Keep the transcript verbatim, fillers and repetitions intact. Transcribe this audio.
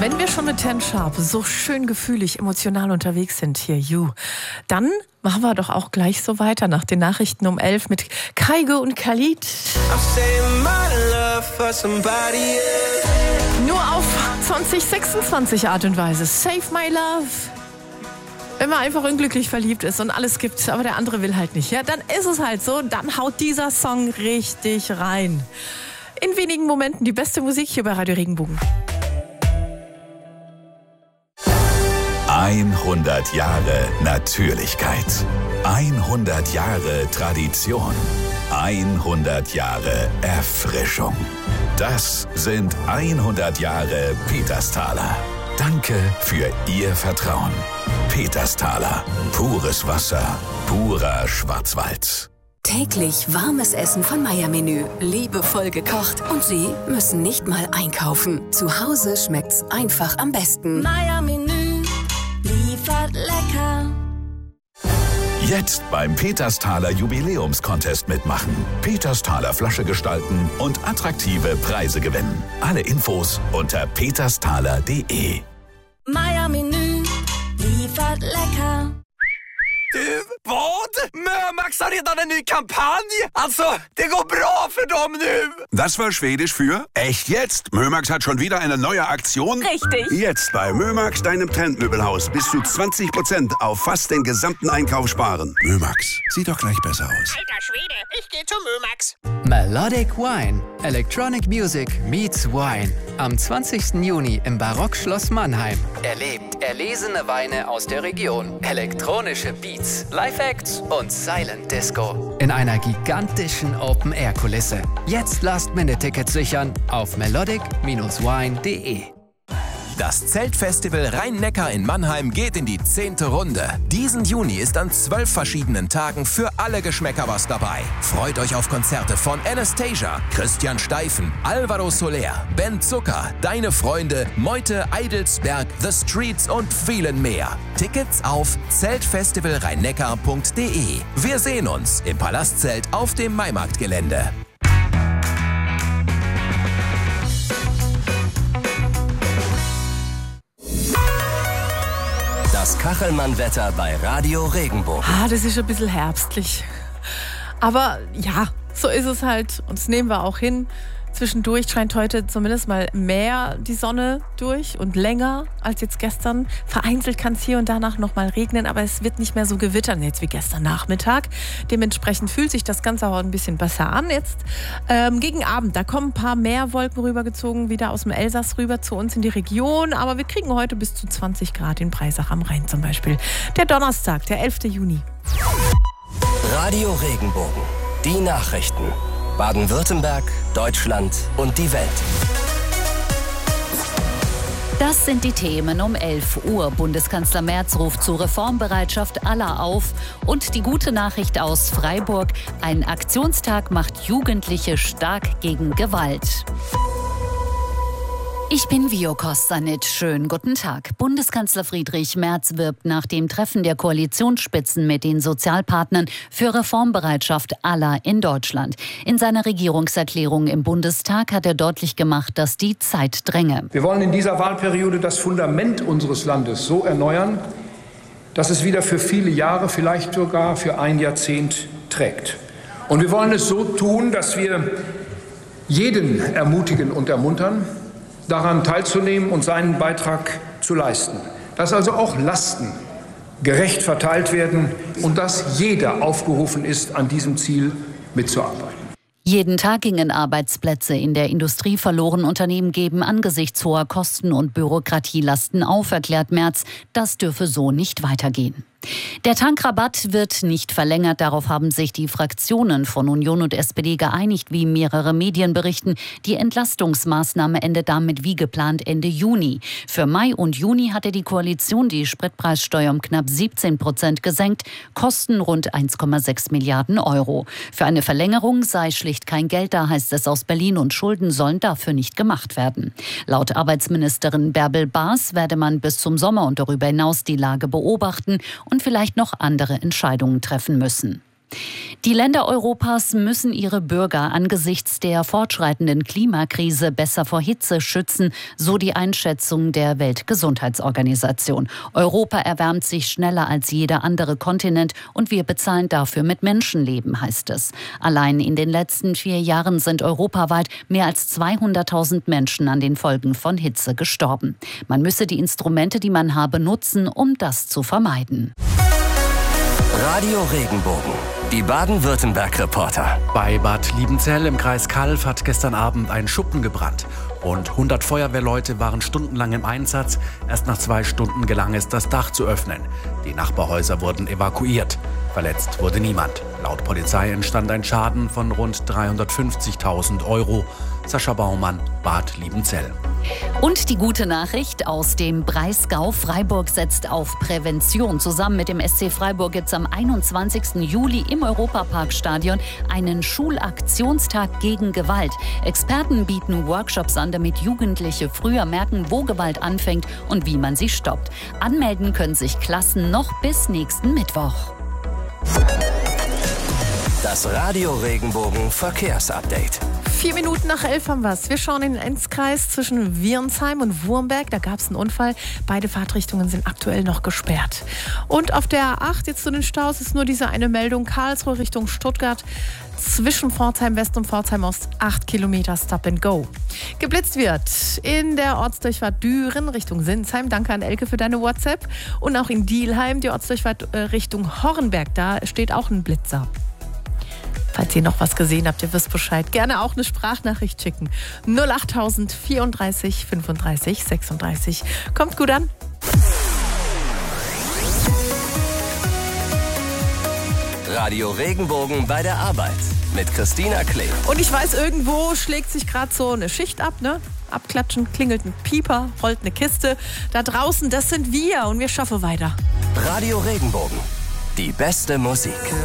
Wenn wir schon mit Ten Sharp so schön gefühlig, emotional unterwegs sind hier, You, dann machen wir doch auch gleich so weiter nach den Nachrichten um elf mit Kygo und Khalid. Nur auf zwanzig sechsundzwanzig Art und Weise. Save My Love. Wenn man einfach unglücklich verliebt ist und alles gibt, aber der andere will halt nicht, ja, dann ist es halt so, dann haut dieser Song richtig rein. In wenigen Momenten die beste Musik hier bei Radio Regenbogen. hundert Jahre Natürlichkeit. hundert Jahre Tradition. hundert Jahre Erfrischung. Das sind hundert Jahre Petersthaler. Danke für Ihr Vertrauen. Petersthaler. Pures Wasser. Purer Schwarzwald. Täglich warmes Essen von Meier-Menü. Liebevoll gekocht. Und Sie müssen nicht mal einkaufen. Zu Hause schmeckt's einfach am besten. Meier-Menü liefert lecker. Jetzt beim Petersthaler Jubiläumscontest mitmachen. Petersthaler Flasche gestalten und attraktive Preise gewinnen. Alle Infos unter petersthaler punkt de. Meier-Menü liefert lecker. Du, vad? Mömax har redan en ny kampanj. Alltså, det går bra för dem nu. Das war Schwedisch für echt jetzt. Mömax hat schon wieder eine neue Aktion. Richtig. Jetzt bei Mömax, deinem Trendmöbelhaus, bis zu zwanzig Prozent auf fast den gesamten Einkauf sparen. Mömax, sieht doch gleich besser aus. Alter Schwede, ich gehe zu Mömax. Melodic Wine. Electronic Music meets Wine. Am zwanzigsten Juni im Barockschloss Mannheim. Erlebt erlesene Weine aus der Region. Elektronische Beats, Live-Acts und Silent Disco. In einer gigantischen Open-Air-Kulisse. Jetzt Last-Minute-Tickets sichern auf melodic Wine punkt de. Das Zeltfestival Rhein-Neckar in Mannheim geht in die zehnte Runde. Diesen Juni ist an zwölf verschiedenen Tagen für alle Geschmäcker was dabei. Freut euch auf Konzerte von Anastasia, Christian Steifen, Alvaro Soler, Ben Zucker, Deine Freunde, Meute, Eidelsberg, The Streets und vielen mehr. Tickets auf zeltfestival rhein-neckar punkt de. Wir sehen uns im Palastzelt auf dem Maimarktgelände. Das Kachelmann-Wetter bei Radio Regenbogen. Ah, das ist ein bisschen herbstlich. Aber ja, so ist es halt. Und das nehmen wir auch hin. Zwischendurch scheint heute zumindest mal mehr die Sonne durch und länger als jetzt gestern. Vereinzelt kann es hier und danach noch mal regnen, aber es wird nicht mehr so gewittern jetzt wie gestern Nachmittag. Dementsprechend fühlt sich das Ganze auch ein bisschen besser an jetzt. Ähm, gegen Abend, da kommen ein paar mehr Wolken rübergezogen, wieder aus dem Elsass rüber zu uns in die Region. Aber wir kriegen heute bis zu zwanzig Grad in Breisach am Rhein zum Beispiel. Der Donnerstag, der elfte Juni. Radio Regenbogen. Die Nachrichten. Baden-Württemberg, Deutschland und die Welt. Das sind die Themen um elf Uhr. Bundeskanzler Merz ruft zur Reformbereitschaft aller auf. Und die gute Nachricht aus Freiburg: Ein Aktionstag macht Jugendliche stark gegen Gewalt. Ich bin Vio Kostanic. Schönen guten Tag. Bundeskanzler Friedrich Merz wirbt nach dem Treffen der Koalitionsspitzen mit den Sozialpartnern für Reformbereitschaft aller in Deutschland. In seiner Regierungserklärung im Bundestag hat er deutlich gemacht, dass die Zeit dränge. Wir wollen in dieser Wahlperiode das Fundament unseres Landes so erneuern, dass es wieder für viele Jahre, vielleicht sogar für ein Jahrzehnt trägt. Und wir wollen es so tun, dass wir jeden ermutigen und ermuntern, daran teilzunehmen und seinen Beitrag zu leisten. Dass also auch Lasten gerecht verteilt werden und dass jeder aufgerufen ist, an diesem Ziel mitzuarbeiten. Jeden Tag gingen Arbeitsplätze in der Industrie verloren. Unternehmen geben angesichts hoher Kosten und Bürokratielasten auf, erklärt Merz. Das dürfe so nicht weitergehen. Der Tankrabatt wird nicht verlängert. Darauf haben sich die Fraktionen von Union und S P D geeinigt, wie mehrere Medien berichten. Die Entlastungsmaßnahme endet damit wie geplant Ende Juni. Für Mai und Juni hatte die Koalition die Spritpreissteuer um knapp siebzehn Prozent gesenkt. Kosten rund eins Komma sechs Milliarden Euro. Für eine Verlängerung sei schlicht kein Geld da, heißt es aus Berlin, und Schulden sollen dafür nicht gemacht werden. Laut Arbeitsministerin Bärbel Baas werde man bis zum Sommer und darüber hinaus die Lage beobachten und vielleicht noch andere Entscheidungen treffen müssen. Die Länder Europas müssen ihre Bürger angesichts der fortschreitenden Klimakrise besser vor Hitze schützen, so die Einschätzung der Weltgesundheitsorganisation. Europa erwärmt sich schneller als jeder andere Kontinent und wir bezahlen dafür mit Menschenleben, heißt es. Allein in den letzten vier Jahren sind europaweit mehr als zweihunderttausend Menschen an den Folgen von Hitze gestorben. Man müsse die Instrumente, die man habe, nutzen, um das zu vermeiden. Radio Regenbogen, die Baden-Württemberg-Reporter. Bei Bad Liebenzell im Kreis Calw hat gestern Abend ein Schuppen gebrannt. Rund hundert Feuerwehrleute waren stundenlang im Einsatz. Erst nach zwei Stunden gelang es, das Dach zu öffnen. Die Nachbarhäuser wurden evakuiert. Verletzt wurde niemand. Laut Polizei entstand ein Schaden von rund dreihundertfünfzigtausend Euro. Sascha Baumann, Bad Liebenzell. Und die gute Nachricht aus dem Breisgau. Freiburg setzt auf Prävention. Zusammen mit dem S C Freiburg gibt es am einundzwanzigsten Juli im Europaparkstadion einen Schulaktionstag gegen Gewalt. Experten bieten Workshops an, damit Jugendliche früher merken, wo Gewalt anfängt und wie man sie stoppt. Anmelden können sich Klassen noch bis nächsten Mittwoch. Das Radio Regenbogen Verkehrsupdate. Vier Minuten nach elf haben wir es. Wir schauen in den Enzkreis zwischen Wiernsheim und Wurmberg. Da gab es einen Unfall. Beide Fahrtrichtungen sind aktuell noch gesperrt. Und auf der A acht jetzt zu den Staus ist nur diese eine Meldung. Karlsruhe Richtung Stuttgart. Zwischen Pforzheim West und Pforzheim Ost acht Kilometer Stop and Go. Geblitzt wird in der Ortsdurchfahrt Düren Richtung Sinsheim. Danke an Elke für deine WhatsApp. Und auch in Dielheim die Ortsdurchfahrt äh, Richtung Hornberg. Da steht auch ein Blitzer. Falls ihr noch was gesehen habt, ihr wisst Bescheid. Gerne auch eine Sprachnachricht schicken. null acht vierunddreißig fünfunddreißig sechsunddreißig. Kommt gut an. Radio Regenbogen bei der Arbeit mit Christina Klee. Und ich weiß, irgendwo schlägt sich gerade so eine Schicht ab, ne? Abklatschen, klingelt ein Pieper, rollt eine Kiste. Da draußen, das sind wir und wir schaffen weiter. Radio Regenbogen, die beste Musik.